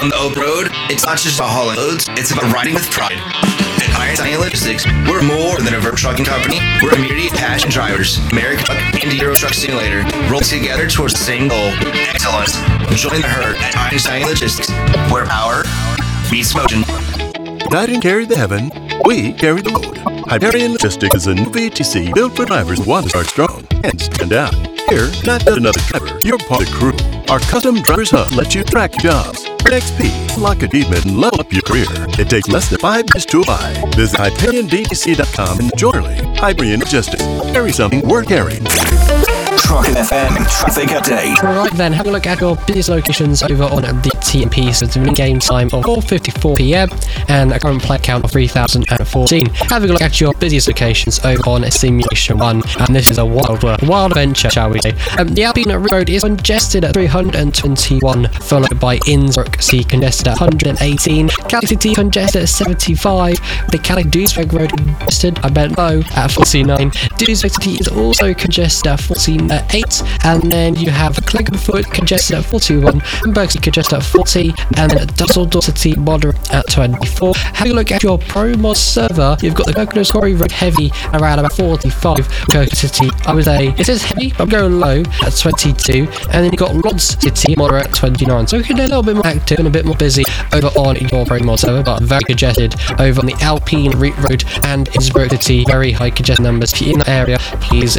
On the open road, it's not just about hauling loads, it's about riding with pride. At Iron Science Logistics, we're more than a verb trucking company. We're a community of passionate drivers. American Truck and Euro Truck Simulator roll together towards the same goal, excellence. Join the herd at Iron Science Logistics, where power meets motion. I didn't carry the heaven, we carry the road. Hyperion Logistics is a new VTC built for drivers who want to start strong and stand out. Here, not just another driver, you're part of the crew. Our custom Drivers Hub lets you track jobs, earn XP, unlock achievement, and level up your career. It takes less than 5 minutes to apply. Visit HyperionDTC.com and join Hyperion Logistics. Carry something worth carrying. Truck FM traffic update. Right then, have a look at your busiest locations over on the TMP. So it's a game time of 4:54 PM and a current play count of 3,014. Having a look at your busiest locations over on Simulation 1, and this is a wild adventure, shall we say. The Alpine Road is congested at 321, followed by Innsbruck Sea congested at 118, Cali City congested at 75, the Cali Duisburg Road congested, low at 49, Duisburg City is also congested at 48, and then you have Klagenfurt congested at 41, Hamburg City congested at 40, and then Dusseldorf City moderate at 24. Having a look at your ProMod server, you've got the Coconut Quarry Road heavy around about 45, Coconut City, I would say, it says heavy, but I'm going low at 22, and then you've got Lodz City moderate at 29, so we can do a little bit more active and a bit more busy over on your ProMod server, but very congested over on the Alpine Route Road and Innsbruck City, very high congestion numbers. If you're in that area, please